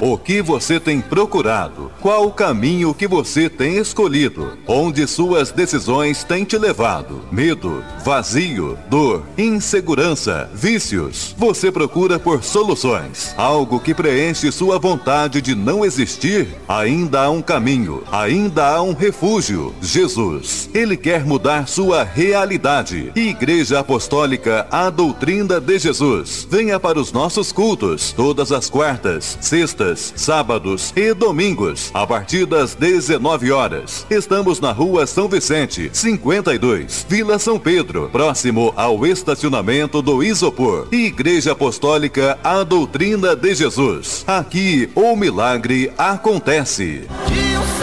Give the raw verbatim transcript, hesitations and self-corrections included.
O que você tem procurado? Qual o caminho que você tem escolhido? Onde suas decisões têm te levado? Medo, vazio, dor, insegurança, vícios. Você procura por soluções. Algo que preenche sua vontade de não existir? Ainda há um caminho. Ainda há um refúgio. Jesus. Ele quer mudar sua realidade. Igreja Apostólica A Doutrina de Jesus. Venha para os nossos cultos todas as quartas, sextas, sábados e domingos, a partir das dezenove horas. Estamos na Rua São Vicente, cinquenta e dois, Vila São Pedro, próximo ao estacionamento do Isopor. Igreja Apostólica A Doutrina de Jesus. Aqui o milagre acontece.